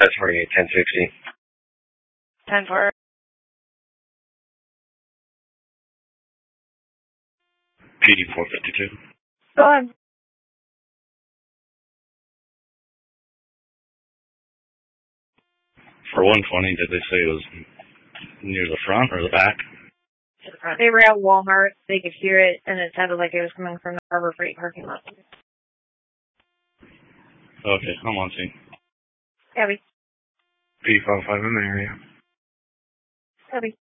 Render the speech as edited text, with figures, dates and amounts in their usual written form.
That's 48, 1060. 10-4. PD 452. Go ahead. For 120, did they say it was near the front or the back? They were at Walmart. They could hear it, and it sounded like it was coming from the Harbor Freight parking lot. Okay, I'm on scene. Abby. P55 in the area. Abby.